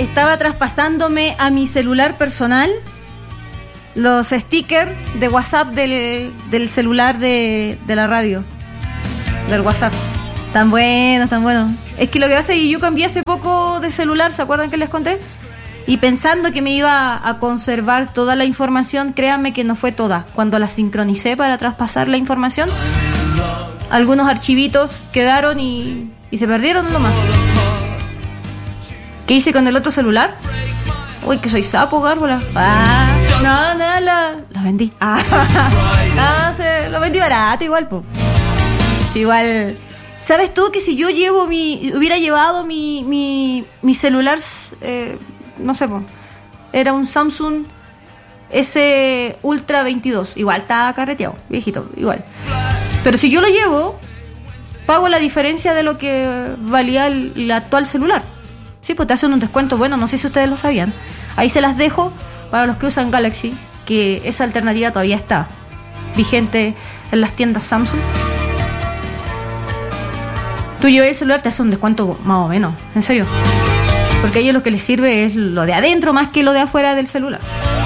estaba traspasándome a mi celular personal los stickers de WhatsApp del celular de la radio, del WhatsApp. Tan buenos, tan buenos. Es que lo que pasa es que yo cambié hace poco de celular, ¿se acuerdan que les conté? Y pensando que me iba a conservar toda la información, créanme que no fue toda. Cuando la sincronicé para traspasar la información, algunos archivitos quedaron y se perdieron nomás. ¿Qué hice con el otro celular? Uy, que soy sapo, gárgola. No, la vendí. Lo vendí barato igual, po. Sí, igual. ¿Sabes tú que si yo hubiera llevado mi celular, no sé, po, era un Samsung S Ultra 22, igual está carreteado, viejito, igual. Pero si yo lo llevo, pago la diferencia de lo que valía el actual celular. Sí, pues te hacen un descuento. Bueno, no sé si ustedes lo sabían. Ahí se las dejo para los que usan Galaxy, que esa alternativa todavía está vigente en las tiendas Samsung. Tú llevas el celular, te hace un descuento más o menos, en serio. Porque a ellos lo que les sirve es lo de adentro más que lo de afuera del celular.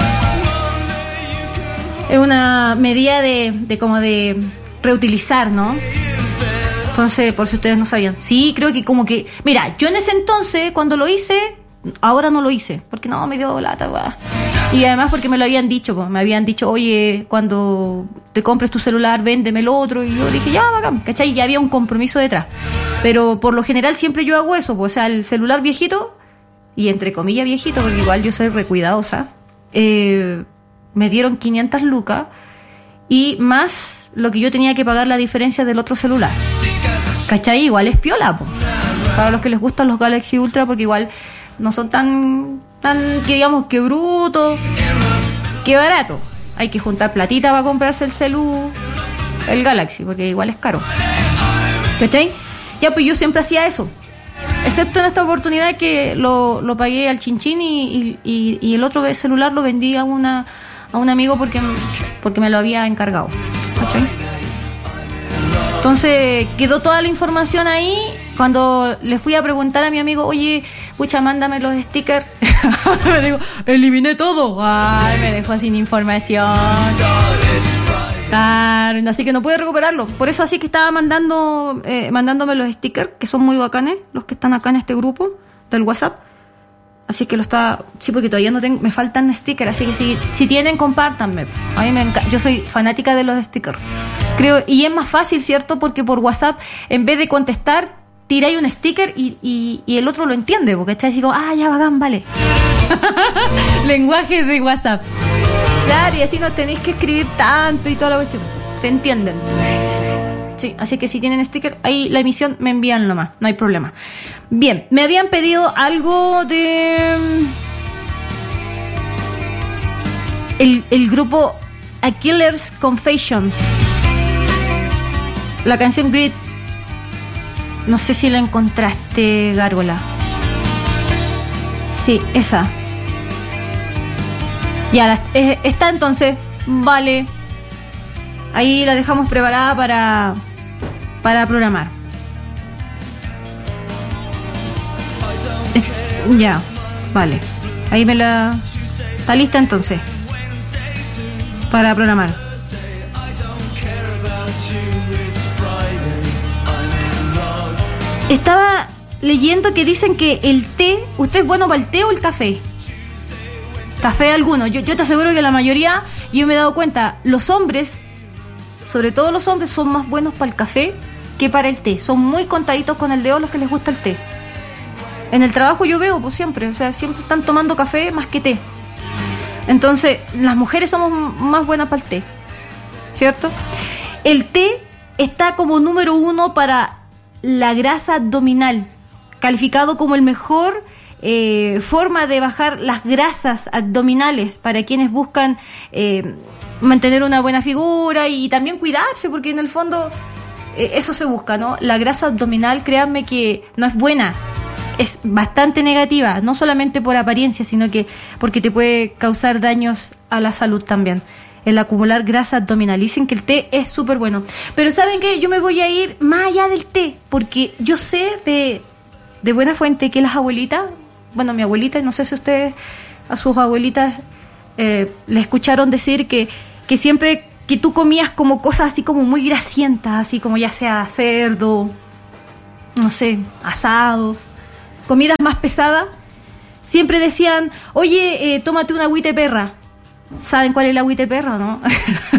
Es una medida de como de reutilizar, ¿no? Entonces, por si ustedes no sabían. Sí, creo que como que... Mira, yo en ese entonces, cuando lo hice, ahora no lo hice, porque no, me dio lata, va. Y además porque me lo habían dicho, pues, me habían dicho, oye, cuando te compres tu celular, véndeme el otro. Y yo dije, ya, bacán, ¿cachai? Ya había un compromiso detrás. Pero por lo general siempre yo hago eso, pues, o sea, el celular viejito, y entre comillas viejito, porque igual yo soy recuidadosa, me dieron 500 lucas y más lo que yo tenía que pagar la diferencia del otro celular. ¿Cachai? Igual es piola, po. Para los que les gustan los Galaxy Ultra, porque igual no son tan que digamos que brutos, que barato. Hay que juntar platita para comprarse el Galaxy, porque igual es caro. ¿Cachai? Ya, pues yo siempre hacía eso. Excepto en esta oportunidad que lo pagué al chinchín y el otro celular lo vendí a un amigo porque me lo había encargado. ¿Cachai? Entonces quedó toda la información ahí. Cuando le fui a preguntar a mi amigo, oye, pucha, mándame los stickers, me digo, eliminé todo. Ay, me dejó sin información. Claro, así que no pude recuperarlo. Por eso así que estaba mandándome los stickers, que son muy bacanes, los que están acá en este grupo del WhatsApp. Así que sí, porque todavía no tengo, me faltan stickers, así que si tienen, compártanme. A mí me encanta, yo soy fanática de los stickers. Creo, y es más fácil, ¿cierto? Porque por WhatsApp, en vez de contestar, tiráis un sticker y el otro lo entiende, porque está así como, ya bacán, vale. Lenguaje de WhatsApp. Claro, y así no tenéis que escribir tanto y toda la cuestión. Se entienden. Sí, así que si tienen sticker, ahí la emisión me envían nomás, no hay problema. Bien, me habían pedido algo de... El grupo A Killer's Confessions. La canción Grid. No sé si la encontraste, Gárgola. Sí, esa. Ya, está entonces. Vale. Ahí la dejamos preparada para programar. Ya, vale. Ahí está lista entonces para programar. Estaba leyendo que dicen que el té, ¿usted es bueno para el té o el café? Café alguno. Yo te aseguro que la mayoría, yo me he dado cuenta, los hombres, sobre todo los hombres, son más buenos para el café que para el té. Son muy contaditos con el dedo los que les gusta el té. En el trabajo yo veo, pues siempre, o sea, siempre están tomando café más que té. Entonces, las mujeres somos más buenas para el té, ¿cierto? El té está como número 1 para la grasa abdominal, calificado como el mejor forma de bajar las grasas abdominales para quienes buscan mantener una buena figura y también cuidarse, porque en el fondo eso se busca, ¿no? La grasa abdominal, créanme que no es buena, es bastante negativa, no solamente por apariencia, sino que porque te puede causar daños a la salud también. El acumular grasa abdominal. Dicen que el té es súper bueno. Pero ¿saben qué? Yo me voy a ir más allá del té, porque yo sé de buena fuente que las abuelitas bueno, mi abuelita, y no sé si ustedes a sus abuelitas le escucharon decir que siempre que tú comías como cosas así como muy grasientas, así como ya sea cerdo, no sé, asados, comidas más pesadas, siempre decían, oye, tómate una agüita de perra. ¿Saben cuál es la agüita de perra o no?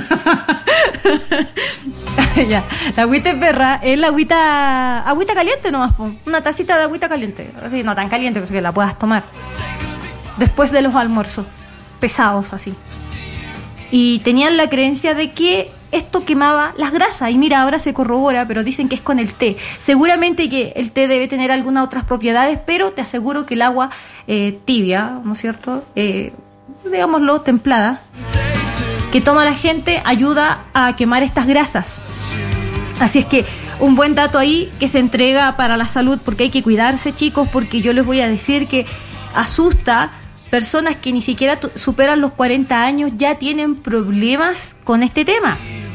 Ya, la agüita de perra es la agüita caliente nomás, po. Una tacita de agüita caliente, así, no tan caliente, pero que la puedas tomar después de los almuerzos pesados así. Y tenían la creencia de que esto quemaba las grasas, y mira, ahora se corrobora, pero dicen que es con el té. Seguramente que el té debe tener algunas otras propiedades, pero te aseguro que el agua tibia, ¿no es cierto?, digámoslo, templada, que toma la gente, ayuda a quemar estas grasas. Así es que un buen dato ahí que se entrega para la salud, porque hay que cuidarse, chicos, porque yo les voy a decir que asusta personas que ni siquiera superan los 40 años, ya tienen problemas con este tema.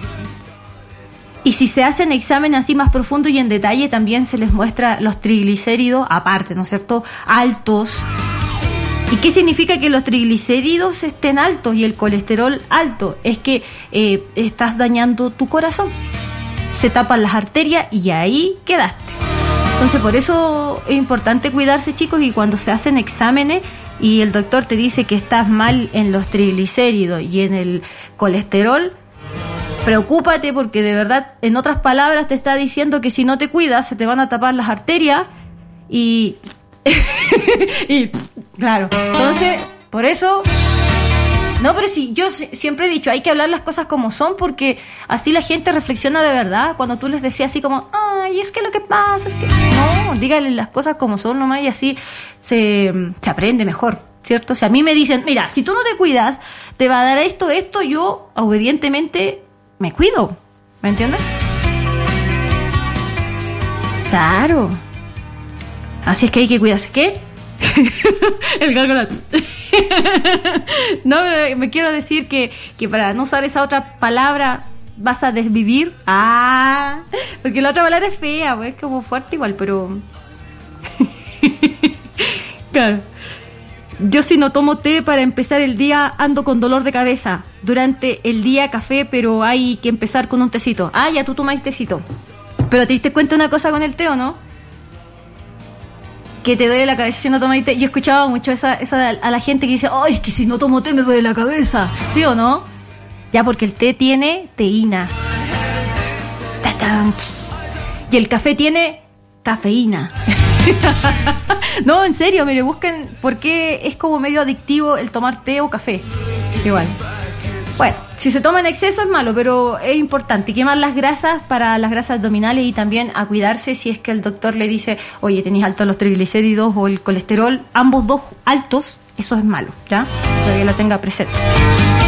Y si se hacen exámenes así más profundos y en detalle, también se les muestra los triglicéridos, aparte, ¿no es cierto?, altos. ¿Y qué significa que los triglicéridos estén altos y el colesterol alto? Es que estás dañando tu corazón. Se tapan las arterias y ahí quedaste. Entonces, por eso es importante cuidarse, chicos, y cuando se hacen exámenes y el doctor te dice que estás mal en los triglicéridos y en el colesterol, preocúpate, porque de verdad, en otras palabras, te está diciendo que si no te cuidas, se te van a tapar las arterias y claro, entonces, por eso, no, pero sí, yo siempre he dicho, hay que hablar las cosas como son, porque así la gente reflexiona de verdad. Cuando tú les decías así como, ay, es que lo que pasa es que, no, díganle las cosas como son nomás, y así se aprende mejor, ¿cierto? O sea, a mí me dicen, mira, si tú no te cuidas, te va a dar esto, yo obedientemente me cuido, ¿me entiendes? Claro. Así es que hay que cuidarse. ¿Qué? El gárgola. No, me quiero decir que para no usar esa otra palabra vas a desvivir. Porque la otra palabra es fea, pues, es como fuerte igual, pero claro. Yo, si no tomo té para empezar el día, ando con dolor de cabeza. Durante el día café, pero hay que empezar con un tecito. Ya tú tomas tecito. Pero te diste cuenta una cosa con el té, ¿o no? Que te duele la cabeza si no tomas té. Yo escuchaba mucho esa a la gente que dice, ay, es que si no tomo té me duele la cabeza. ¿Sí o no? Ya, porque el té tiene teína. Y el café tiene cafeína. No, en serio, mire, busquen por qué es como medio adictivo el tomar té o café. Igual. Bueno, si se toma en exceso es malo, pero es importante quemar las grasas para las grasas abdominales, y también a cuidarse si es que el doctor le dice, oye, tenés altos los triglicéridos o el colesterol, ambos dos altos, eso es malo, ¿ya? Para que lo tenga presente.